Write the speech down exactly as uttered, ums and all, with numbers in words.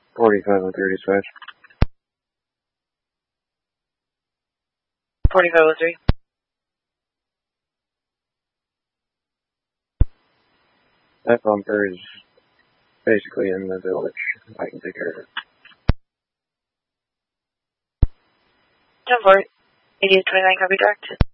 forty-five oh three dispatch. forty-five oh three. That bumper is basically in the village. I can take care of it. ten four. eighty-eight twenty-nine, copy direct.